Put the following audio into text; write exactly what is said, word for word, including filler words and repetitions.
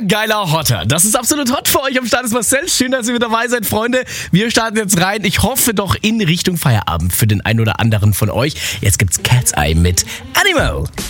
geiler Hotter. Das ist absolut hot für euch. Am Start ist Marcel. Schön, dass ihr mit dabei seid, Freunde. Wir starten jetzt rein. Ich hoffe doch in Richtung Feierabend für den einen oder anderen von euch. Jetzt gibt's Cat's Eye mit Animal.